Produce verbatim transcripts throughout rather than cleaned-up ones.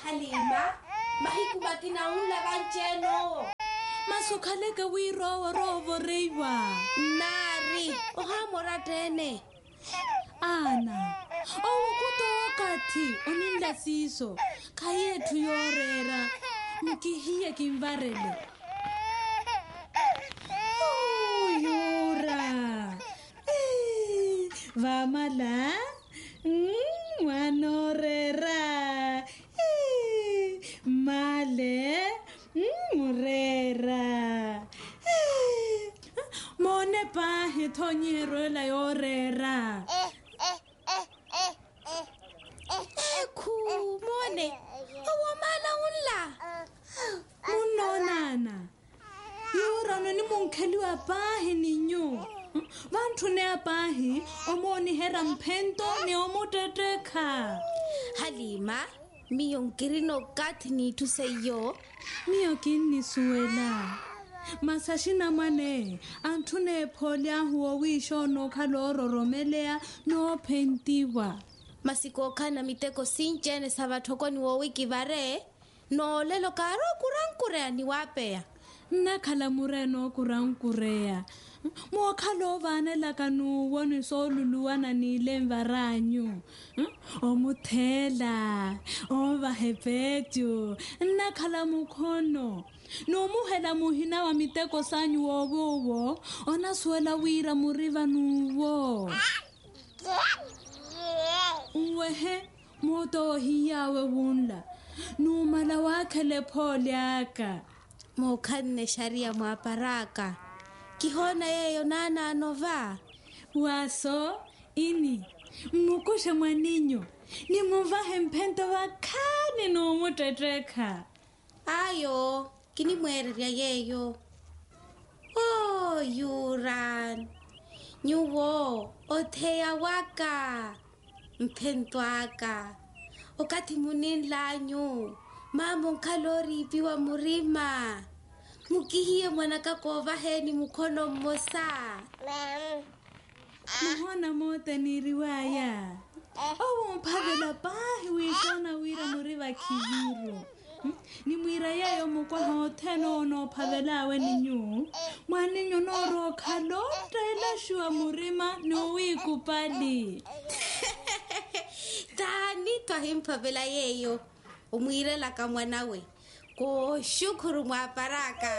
Halima, mahikubati na unla kancheno. Masukhaleka wiro rovo reiwa. Nari, oha moratene. Ana, owu kutokati oninda siso. Kayetu yorera, mkihiye kimvarele. Oh, yora. Eh, vamala. Mm, wanorera. Eh, male. Mm, murera. Eh, mone pahe thonyero la yorera. Eku, mone. Awamala unla. Munonana. Yora no ni monkheli wa pahe ninyo. Vantu ne apahi omoni hera mphento ne omoteteka. Halima, miyonkirino kati ni tuseyo. Miyo kinni suela. Masashina mane antune polya huo wisho no kaloro romelea no pentiwa. Masiko kana miteko sinchene sabatoko ni wo wiki vare. No lelo karo kurankurea ni wapea. Nakhala mureno kurankurea. Mwakalo vane lakanu woni soluluwana ni lemvaranyu. Omuthela, ovahepetyo, nakhala mukhono. Nomuhela muhina wa miteko sanyu wowowo, onasuela wira muriva nuwo. Uwehe, moto hiyawe wunla. Numala wakele polyaka. Mokane sharia mwaparaka. Kihona yeyo nana anova. Waso, ini, mukushe mwaninyo. Ni muvahe mpento wakane no muteteka. Ayo, kini mwereria yeyo. Oh, yuran. Nyuwo, oteya waka. Mpento waka. Okati munin lanyu. Mambo nkalori piwa murima. Mukihiye mwanaka kova heni mukono mmosa. Muhona mote ni riwaya. Owo mpavela pahi wishona wira muriva kiviro. Ni mwira yayo mukwa hoteno no pavelawe ninyu. Mwaninyo noro kalota ila shua murima no wikupali. Tani twahimpavela yeyo. Umwire laka mwanawe. Ko shukuru mwaparaka.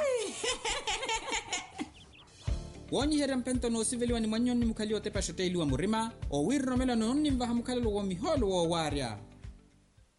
Wonyi hera mpento no siveliwa ni mwanyoni mukali otepa shote iliwa murima. O wirro mela no nni mvaha mukali lo wa miholo wa waria.